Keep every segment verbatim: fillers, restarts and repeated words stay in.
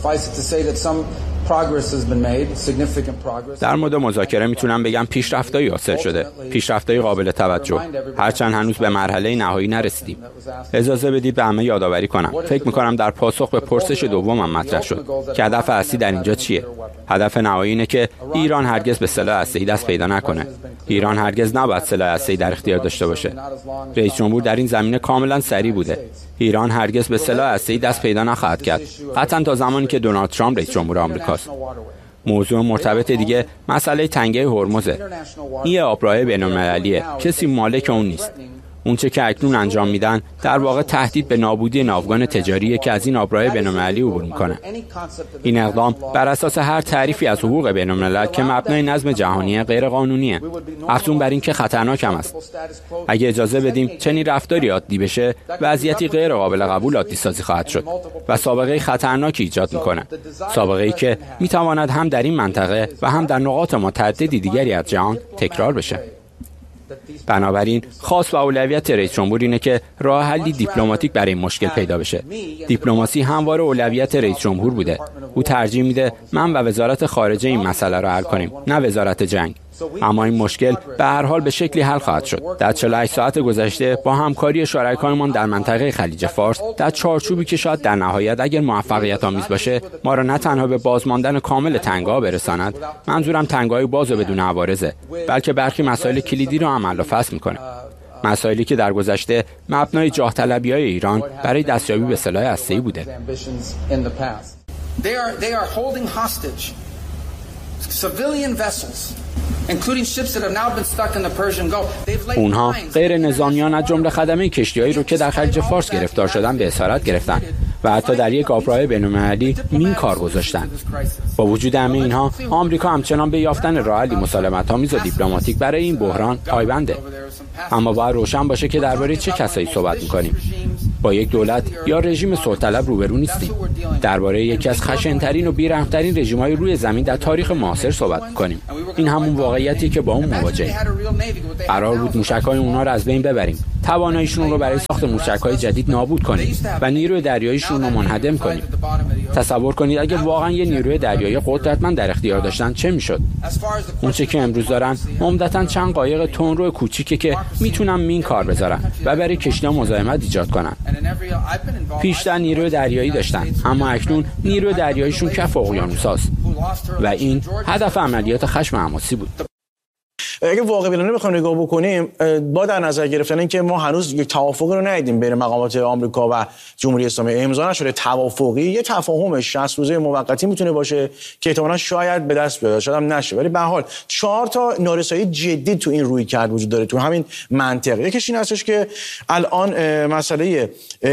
در مورد مذاکره میتونم بگم پیشرفت‌هایی حاصل شده، پیشرفت‌های قابل توجه، هرچند هنوز به مرحله نهایی نرسیدیم. اجازه بدید به همه یادآوری کنم. فکر می‌کنم در پاسخ به پرسش دومم مطرح شد که هدف اصلی در اینجا چیه؟ هدف نهایی اینه که ایران هرگز به سلاح هسته‌ای دست پیدا نکنه. ایران هرگز نباید سلاح هسته‌ای در اختیار داشته باشه. رئیس جمهور در این زمینه کاملا صریح بوده. ایران هرگز به سلاح هسته‌ای دست پیدا نخواهد کرد، قطعا تا زمانی که دونالد ترامپ رئیس جمهور آمریکاست. موضوع مرتبط دیگه مسئله تنگه هرمزه. این آبراه بین‌المللیه، کسی مالک اون نیست. اون چه که اکنون انجام میدن در واقع تهدید به نابودی ناوگان تجاریه که از این آبراه بین‌المللی عبور میکنه. این اقدام بر اساس هر تعریفی از حقوق بین‌الملل که مبنای نظم جهانی غیر قانونیه. افزون بر این که خطرناک هم است. اگه اجازه بدیم چنین رفتاری عادی بشه، وضعیتی غیر قابل قبول عادی سازی خواهد شد و سابقه خطرناکی ایجاد میکنه. سابقه‌ای که میتواند هم در این منطقه و هم در نقاط متعددی دیگری از جهان تکرار بشه. بنابراین خاص و اولویت رئیس جمهور اینه که راه حلی دیپلماتیک برای این مشکل پیدا بشه. دیپلماسی همواره اولویت رئیس جمهور بوده. او ترجیح میده من و وزارت خارجه این مسئله را حل کنیم، نه وزارت جنگ. اما این مشکل به هر حال به شکلی حل خواهد شد. در چهل و هشت ساعت گذشته با همکاری شرکایمان در منطقه خلیج فارس در چارچوبی که شاید در نهایت اگر موفقیت آمیز باشه ما را نه تنها به بازماندن کامل تنگه‌ها برساند، منظورم تنگه‌های باز و بدون عوارضه، بلکه برخی مسائل کلیدی را عمل و فصل میکنه. مسائلی که در گذشته مبنای جاه طلبی‌های ایران برای دستیابی به سلاح هسته‌ای بوده. اونها غیر نظامیان از جمله خدمه کشتی‌هایی رو که در خلیج فارس گرفتار شدن به اسارت گرفتن و حتی در یک آبراه بین‌المللی مین کار گذاشتن. با وجود همه اینها، آمریکا همچنان به یافتن راه حلی مسالمت‌آمیز و دیپلماتیک برای این بحران پایبنده. اما باید روشن باشه که درباره چه کسایی صحبت می‌کنیم. با یک دولت یا رژیم صلح‌طلب روبرو نیستیم. درباره یکی از خشن‌ترین و بی‌رحم‌ترین رژیم‌های روی زمین در تاریخ معاصر صحبت می‌کنیم. این همون واقعیتی که با اون مواجهیم. قرار بود موشک‌های اونها رو از بین ببریم، تواناییشون رو برای ساخت موشک‌های جدید نابود کنیم و نیروی دریاییشون رو منهدم کنیم. تصور کنید اگه واقعا یه نیروی دریایی قدرتمند در اختیار داشتن چه میشد؟ اون چه که امروز دارن عمدتاً چند قایق تندرو کوچیکی که میتونن مین کار بذارن و برای کشتی‌ها مزاحمت ایجاد کنن. پیشتر نیروی دریایی داشتن، اما اکنون نیروی دریاییشون کف اقیانوس‌هاست و این هدف عملیات خشم حماسی بود. اگه واقع بینانه بخوایم نگاه بکنیم، با در نظر گرفتن اینکه ما هنوز یک توافقی رو ندیدیم بین مقامات آمریکا و جمهوری اسلامی، امضا نشده توافقی، یه تفاهم شصت روزه موقتی میتونه باشه که احتمالاً شاید به دست بیاد، شاید هم نشه، ولی به هر حال چهار تا نارسایی جدی تو این رویکرد وجود داره تو همین منطقه. یکیش این هستش که الان مسئله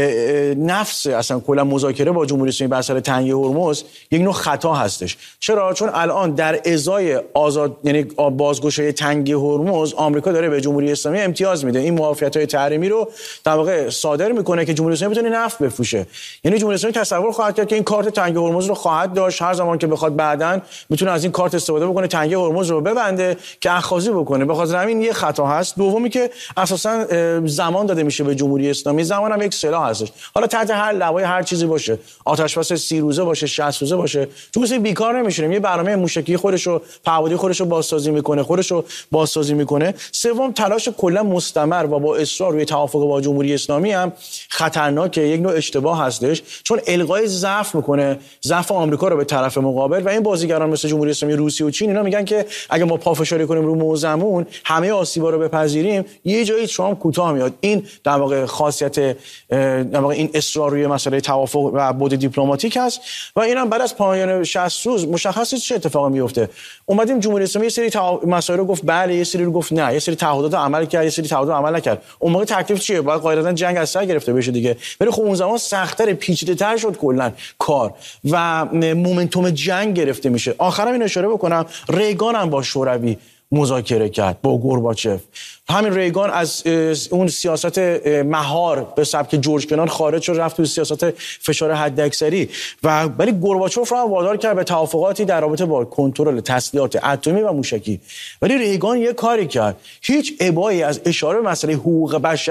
نفس اصلا کلا مذاکره با جمهوری اسلامی بر سر تنگه هرمز یک نوع خطا هستش. چرا؟ چون الان در ازای آزاد یعنی بازگشایی تنگه هرمز آمریکا داره به جمهوری اسلامی امتیاز میده. این موافقت‌های تحریمی رو در واقع صادر میکنه که جمهوری اسلامی بتونه نفت بفروشه. یعنی جمهوری اسلامی تصور خواهد کرد که این کارت تنگه هرمز رو خواهد داشت، هر زمان که بخواد بعداً میتونه از این کارت استفاده بکنه، تنگه هرمز رو ببنده که اخاذی بکنه. به خاطر همین یه خطا هست. دومی که اساساً زمان داده میشه به جمهوری اسلامی، زمان هم یک سلاح هستش. حالا تحت هر لوای هر چیزی باشه، آتش بس سی روزه باشه، شصت روزه باشه، چون مثلا بیکار نمیشیم. یه برنامه موشکی خودش رو پهپادی خودش رو بازسازی میکنه، خودش رو بازسازی میکنه. سوم تلاش کلا مستمر و با اصرار روی توافق با جمهوری اسلامی هم خطرناکه، یک نوع اشتباه هستش، چون القای ضعف میکنه، ضعف آمریکا رو به طرف مقابل. و این بازیگران مثل جمهوری اسلامی، روسیه و چین اینا میگن که اگه ما پافشاری کنیم رو موضوعمون، همه آسیبا رو بپذیریم، یه جایی شام کوتاه میاد. این در واقع خاصیت در واقع این اصرار روی مسئله توافق و بعد دیپلماتیک است. و اینم بعد از پایان شصت روز مشخصه چه اتفاقی میفته. اومدیم جمهوری اسلامی یه سری مسائل رو گفت بله، یه سری رو گفت نه، یه سری تعهدات عمل کرد، یه سری تعهدات عمل نکرد. اون موقع تکلیف چیه؟ باید قاعدتا جنگ از سر گرفته بشه دیگه. ولی خب اون زمان سخت‌تر، پیچیده‌تر شد کلا کار و مومنتوم جنگ گرفته میشه. آخرام این اشاره بکنم، ریگان هم با شوروی مذاکره کرد، با گورباچف. همین ریگان از اون سیاست مهار به سبک جورج کنان خارج شد، رفت تو سیاست فشار حداکثری و ولی گورباچوف رو هم وادار کرد به توافقاتی در رابطه با کنترل تسلیحات اتمی و موشکی. ولی ریگان یه کاری کرد، هیچ ابایی از اشاره به مسئله حقوق بشر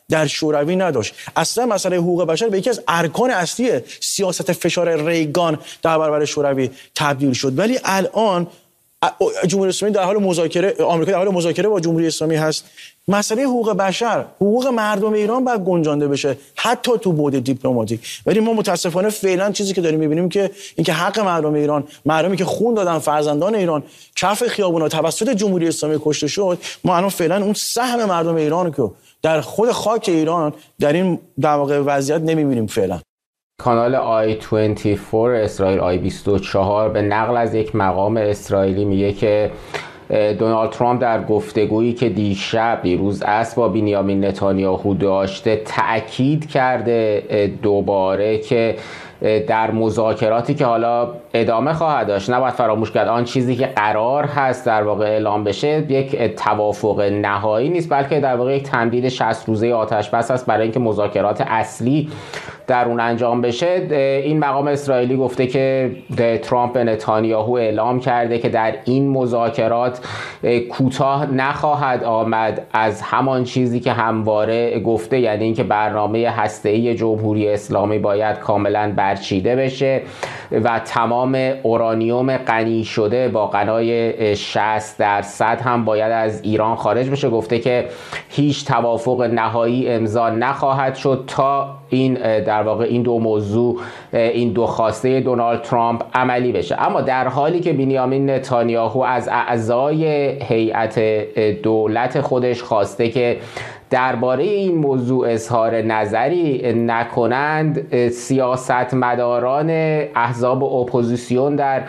در شوروی نداشت. اصلا مسئله حقوق بشر به یکی از ارکان اصلی سیاست فشار ریگان در برابر شوروی تبدیل شد. ولی الان جمهوری اسلامی در حال مذاکره، آمریکا در حال مذاکره با جمهوری اسلامی هست. مسئله حقوق بشر، حقوق مردم ایران باید گنجانده بشه حتی تو بعد دیپلماتیک. ولی ما متاسفانه فعلا چیزی که داریم می‌بینیم که اینکه حق مردم ایران، مردمی که خون دادن، فرزندان ایران کف خیابونا توسط جمهوری اسلامی کشته شد، ما الان فعلا اون سهم مردم ایران که در خود خاک ایران در این در واقع وضعیت نمی‌بینیم فعلا. کانال آی بیست و چهار اسرائیل آی بیست و چهار به نقل از یک مقام اسرائیلی میگه که دونالد ترامپ در گفتگویی که دیشب دیروز عصر با بنیامین نتانیاهو داشته تأکید کرده دوباره که در مذاکراتی که حالا ادامه خواهد داشت نباید فراموش کرد آن چیزی که قرار هست در واقع اعلام بشه یک توافق نهایی نیست، بلکه در واقع یک تمدید شصت روزه آتش بس است برای اینکه مذاکرات اصلی در اون انجام بشه. این مقام اسرائیلی گفته که ترامپ به نتانیاهو اعلام کرده که در این مذاکرات کوتاه نخواهد آمد از همان چیزی که همواره گفته، یعنی اینکه برنامه هسته‌ای جمهوری اسلامی باید کاملا برچیده بشه و تمام اورانیوم غنی شده با غنای شصت درصد هم باید از ایران خارج بشه. گفته که هیچ توافق نهایی امضا نخواهد شد تا این در واقع این دو موضوع، این دو خواسته دونالد ترامپ عملی بشه. اما در حالی که بنیامین نتانیاهو از اعضای هیئت دولت خودش خواسته که درباره این موضوع اظهار نظری نکنند، سیاستمداران احزاب اپوزیسیون در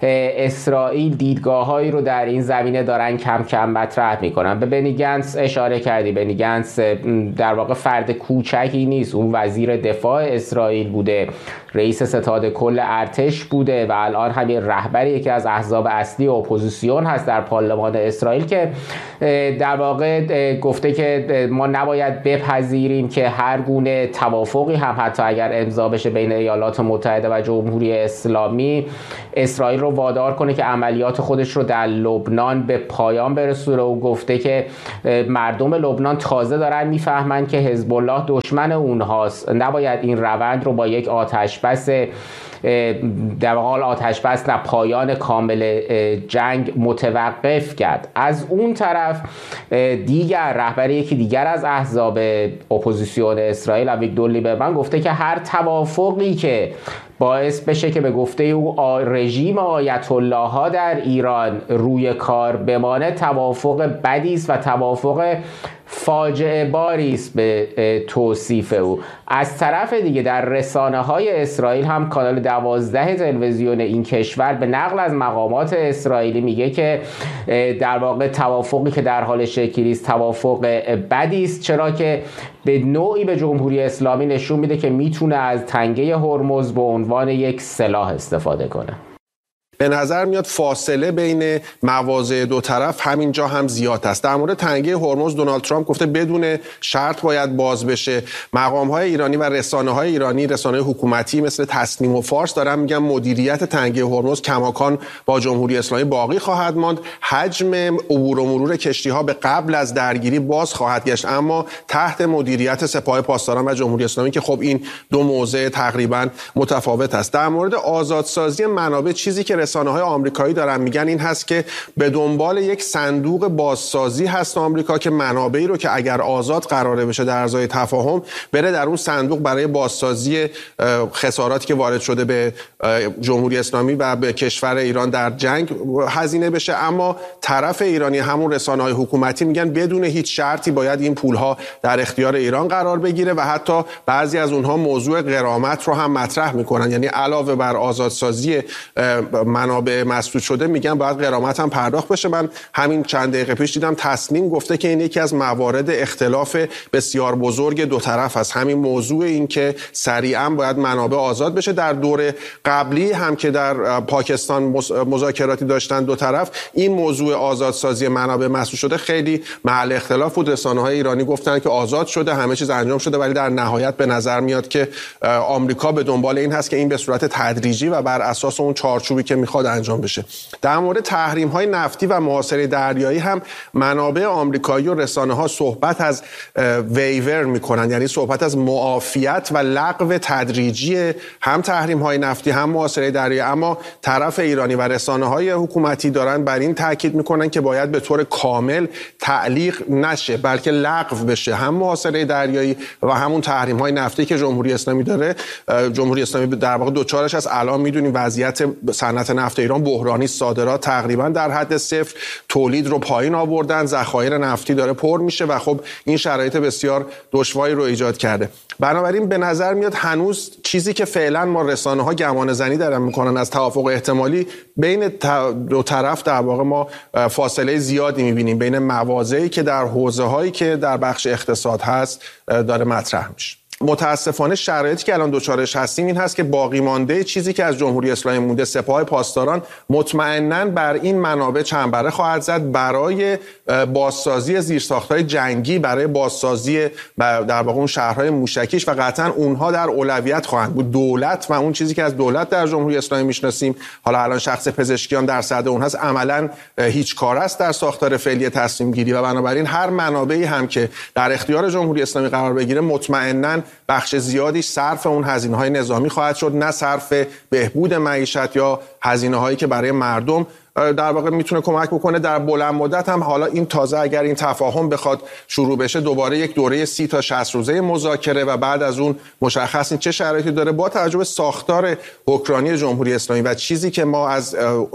اسرائیل دیدگاه‌هایی رو در این زمینه دارن کم کم مطرح میکنن. به بنی گنتس اشاره کردی. بنی گنتس در واقع فرد کوچکی نیست، اون وزیر دفاع اسرائیل بوده، رئیس ستاد کل ارتش بوده و الان همین رهبر یکی از احزاب اصلی اپوزیسیون هست در پارلمان اسرائیل که در واقع گفته که ما نباید بپذیریم که هر گونه توافقی هم حتی اگر امضا بشه بین ایالات متحده و جمهوری اسلامی اسرائیل رو وادار کنه که عملیات خودش رو در لبنان به پایان برسونه. و گفته که مردم لبنان تازه دارن میفهمن که حزب الله دشمن اونهاست، نباید این روند رو با یک آتش بس در حال آتش بس نه پایان کامل جنگ متوقف کرد. از اون طرف دیگر رهبر یکی دیگر از احزاب اپوزیسیون اسرائیل ویگدور لیبرمن گفته که هر توافقی که باعث بشه که به گفته او رژیم آیت الله ها در ایران روی کار بمانه توافق بدی است و توافق فاجعه باری است به توصیف او. از طرف دیگه در رسانه های اسرائیل هم کانال دوازده تلویزیون این کشور به نقل از مقامات اسرائیلی میگه که در واقع توافقی که در حال شکلی است توافق بدی است، چرا که به نوعی به جمهوری اسلامی نشون میده که میتونه از تنگه هرمز به عنوان یک سلاح استفاده کنه. به نظر میاد فاصله بین مواضع دو طرف همینجا هم زیاد است. در مورد تنگه هرمز دونالد ترامپ گفته بدون شرط باید باز بشه. مقام‌های ایرانی و رسانه‌های ایرانی، رسانه‌های حکومتی مثل تصنیم و فارس دارن میگن مدیریت تنگه هرمز کماکان با جمهوری اسلامی باقی خواهد ماند. حجم عبور و مرور کشتی‌ها به قبل از درگیری باز خواهد گشت، اما تحت مدیریت سپاه پاسداران و جمهوری اسلامی که خب این دو موضع تقریبا متفاوت است. در مورد آزادسازی منابع چیزی که رسانه‌های آمریکایی دارن میگن این هست که به دنبال یک صندوق بازسازی هست آمریکا که منابعی رو که اگر آزاد قراره بشه در ازای تفاهم بره در اون صندوق برای بازسازی خساراتی که وارد شده به جمهوری اسلامی و به کشور ایران در جنگ هزینه بشه. اما طرف ایرانی همون رسانه‌های حکومتی میگن بدون هیچ شرطی باید این پولها در اختیار ایران قرار بگیره و حتی بعضی از اونها موضوع غرامت رو هم مطرح میکنن، یعنی علاوه بر آزادسازی منابع مسدود شده میگن باید غرامت هم پرداخت بشه. من همین چند دقیقه پیش دیدم تصنیم گفته که این یکی از موارد اختلاف بسیار بزرگ دو طرف است، همین موضوع این که سریعا باید منابع آزاد بشه. در دور قبلی هم که در پاکستان مذاکراتی داشتن دو طرف این موضوع آزادسازی منابع مسدود شده خیلی محل اختلاف بود. رسانه‌های ایرانی گفتن که آزاد شده، همه چیز انجام شده، ولی در نهایت به نظر میاد که آمریکا به دنبال این هست که این به صورت تدریجی و بر اساس اون چارچوبی که میخواد انجام بشه. در مورد تحریم های نفتی و محاصره دریایی هم منابع آمریکایی و رسانه ها صحبت از ویور میکنن، یعنی صحبت از معافیت و لغو تدریجی هم تحریم های نفتی هم محاصره دریایی، اما طرف ایرانی و رسانه های حکومتی دارن بر این تاکید میکنن که باید به طور کامل تعلیق نشه بلکه لغو بشه هم محاصره دریایی و همون تحریم های نفتی که جمهوری اسلامی داره. جمهوری اسلامی در واقع دوچارش از الان میدونیم وضعیت صنعت نفت ایران بحرانی، صادرات تقریبا در حد صفر، تولید رو پایین آوردن، ذخایر نفتی داره پر میشه و خب این شرایط بسیار دشواری رو ایجاد کرده. بنابراین به نظر میاد هنوز چیزی که فعلا ما رسانه ها گمان زنی دارن میکنن از توافق احتمالی بین دو طرف در واقع ما فاصله زیادی میبینیم بین مواضعی که در حوزه هایی که در بخش اقتصاد هست داره مطرح میشه. متاسفانه شرایطی که الان دوچارش هستیم این هست که باقی مانده چیزی که از جمهوری اسلامی مونده، سپاه پاسداران، مطمئناً بر این منابع چنبره خواهد زد برای بازسازی زیرساخت‌های جنگی، برای بازسازی در واقع اون شهرهای موشکیش و قطعاً اونها در اولویت خواهند بود. دولت و اون چیزی که از دولت در جمهوری اسلامی میشناسیم، حالا الان شخص پزشکیان در صدر اون هست، عملاً هیچ کار است در ساختار فعلی تصمیم گیری و بنابراین هر منابعی هم که در اختیار جمهوری اسلامی قرار بگیره مطمئناً بخش زیادی صرف اون هزینه‌های نظامی خواهد شد، نه صرف بهبود معیشت یا هزینه‌هایی که برای مردم در واقع میتونه کمک بکنه. در بلند مدت هم حالا این تازه اگر این تفاهم بخواد شروع بشه، دوباره یک دوره سی تا شصت روزه مذاکره و بعد از اون مشخص این چه شرایطی داره با توجه به ساختار حکمرانی جمهوری اسلامی و چیزی که ما از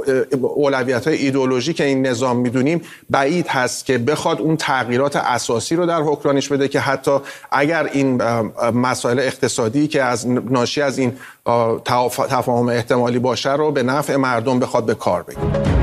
اولویت‌های ایدئولوژیک این نظام میدونیم، بعید هست که بخواد اون تغییرات اساسی رو در حکمرانیش بده که حتی اگر این مسائل اقتصادی که از ناشی از این تفاهم احتمالی باشه رو به نفع مردم بخواد به کار بگیره.